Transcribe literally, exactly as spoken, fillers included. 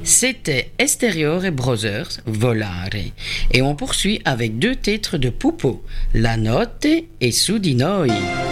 C'était Esteriore Brothers, Volare. Et on poursuit avec deux titres de Pupo, La Notte et Su di Noi.